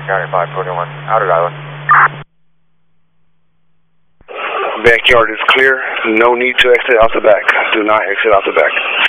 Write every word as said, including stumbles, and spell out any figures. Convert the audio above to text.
County five twenty-one, outer island. Backyard is clear. No need to exit out the back. Do not exit out the back.